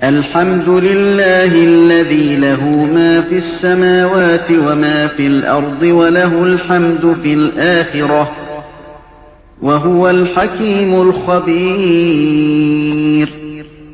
الحمد لله الذي له ما في السماوات وما في الأرض وله الحمد في الآخرة وهو الحكيم الخبير.